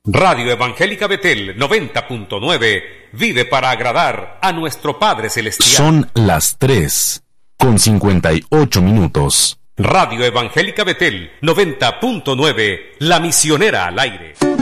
Radio Evangélica Betel 90.9 vive para agradar a nuestro Padre Celestial. Son las 3:58. Radio Evangélica Betel 90.9, la misionera al aire.